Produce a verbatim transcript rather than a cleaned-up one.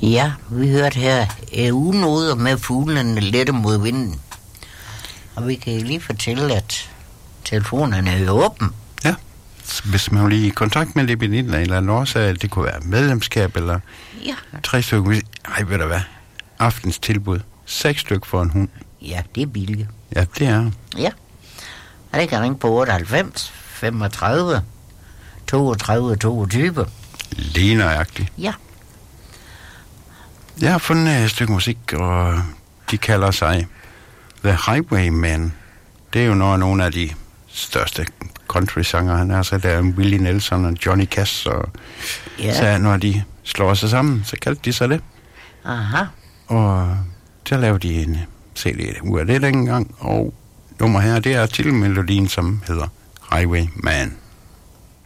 Ja, vi hørte her unoder med fuglene lette mod vinden. Og vi kan lige fortælle, at telefonerne er åben. Ja, hvis man vil i kontakt med Libinilla eller en årsag, det kunne være medlemskab eller ja. tre stykker. Ej, ved du hvad? Aftens tilbud. Seks stykker for en hund. Ja, det er billigt. Ja, det er. Ja. Og det kan ringe på otteoghalvfems femogtredive toogtredive toogtyve. Lige nøjagtigt. Ja. Jeg har fundet et stykke musik, og de kalder sig The Highwayman. Det er jo når nogle af de største country-sanger, han er, så der er Willie Nelson og Johnny Cash, og ja. Så når de slår sig sammen, så kaldte de sig det. Aha. Og så lavede de en C D ud af det dengang, og nummer her, det er titelmelodien, som hedder Highwayman.